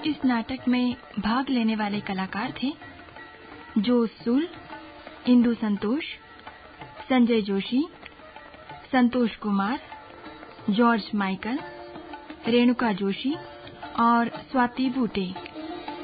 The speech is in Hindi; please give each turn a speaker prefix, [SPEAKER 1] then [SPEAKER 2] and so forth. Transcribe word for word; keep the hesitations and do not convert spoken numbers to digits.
[SPEAKER 1] इस नाटक में भाग लेने वाले कलाकार थे जोस सूल, इंदु संतोष, संजय जोशी, संतोष कुमार, जॉर्ज माइकल, रेणुका जोशी और स्वाति बूटे।